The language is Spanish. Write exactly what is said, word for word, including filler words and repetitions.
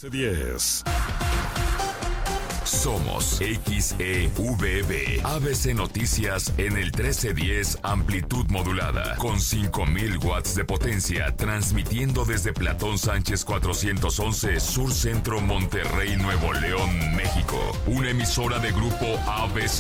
diez. Somos X E V B, A B C Noticias en el trece diez amplitud modulada, con cinco mil watts de potencia, transmitiendo desde Platón Sánchez cuatrocientos once, Sur Centro, Monterrey, Nuevo León, México. Una emisora de Grupo A B C.